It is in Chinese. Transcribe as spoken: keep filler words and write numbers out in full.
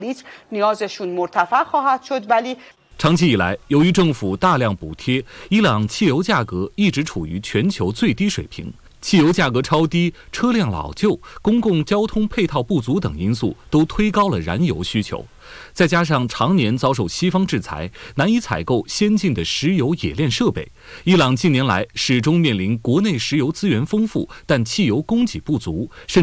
长期以来，由于政府大量补贴，伊朗汽油价格一直处于全球最低水平。汽油价格超低、车辆老旧、公共交通配套不足等因素都推高了燃油需求。再加上常年遭受西方制裁，难以采购先进的石油冶炼设备，伊朗近年来始终面临国内石油资源丰富，但汽油供给不足，甚